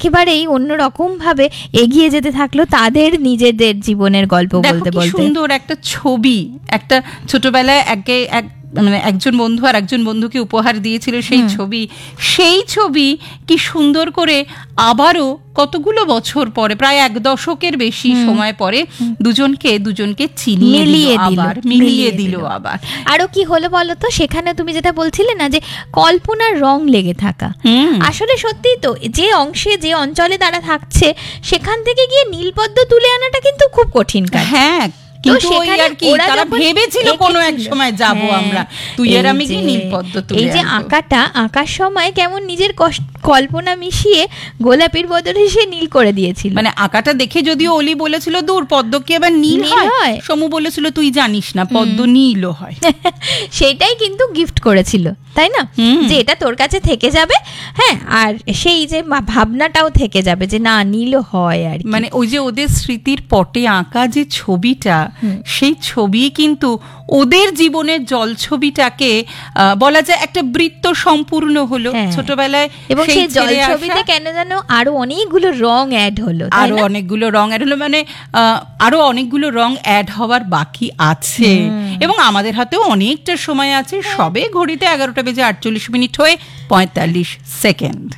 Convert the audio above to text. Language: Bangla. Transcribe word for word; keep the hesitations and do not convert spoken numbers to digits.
একেবারেই অন্যরকম ভাবে এগিয়ে যেতে থাকলো তাদের নিজেদের জীবনের গল্প বলতে বলতে। সুন্দর একটা ছবি, একটা ছোটবেলায় একে এক মানে একজন বন্ধু আর একজন বন্ধুকে উপহার দিয়েছিল সেই ছবি, সেই ছবি কি সুন্দর করে আবারও কতগুলো বছর পরে, প্রায় এক দশকের বেশি সময় পরে দুজনকে দুজনকে চিনিয়ে মিলিয়ে দিল, আবার মিলিয়ে দিল আবার। আরো কি হলো বলো তো, সেখানে তুমি যেটা বলছিলে না যে কল্পনার রং লেগে থাকা, আসলে সত্যি তো যে অংশে যে অঞ্চলে তারা থাকছে সেখান থেকে গিয়ে নীলপদ্ম তুলে আনাটা কিন্তু খুব কঠিন কাজ। হ্যাঁ, কিন্তু ওই আর কি তারা ভেবেছিল কোনো এক সময় যাব আমরা, তুই আর আমি কি নীলপদ্ম তুলে। এই যে আঁকাটা আঁকার সময় কেমন নিজের কল্পনা মিশিয়ে গোলাপির বদলে সে নীল করে দিয়েছিল। মানে আঁকাটা দেখে যদিও অলি বলেছিল দূর পদ্ম কি আবার নীল হয়, সমু বলেছিল তুই জানিস না পদ্ম নীলও হয়। সেটাই কিন্তু গিফট করেছিল, তাই না, যে এটা তোর কাছে থেকে যাবে। হ্যাঁ, আর সেই যে ভাবনাটাও থেকে যাবে যে না নীলও হয় আর মানে ওই যে ওদের স্মৃতির পটে আঁকা যে ছবিটা, সেই ছবি কিন্তু ওদের জীবনের জল ছবিটাকে বলা যায় একটা বৃত্ত সম্পূর্ণ হলো ছোটবেলায়। এবং সেই জল ছবিতে কেন যেন আরো অনেকগুলো রং অ্যাড হলো, আরো অনেকগুলো রং অ্যাড হলো, মানে আরো অনেকগুলো রং অ্যাড হওয়ার বাকি আছে। এবং আমাদের হাতেও অনেকটা সময় আছে, সবে ঘড়িতে এগারোটা বেজে আটচল্লিশ মিনিট হয়ে পঁয়তাল্লিশ সেকেন্ড।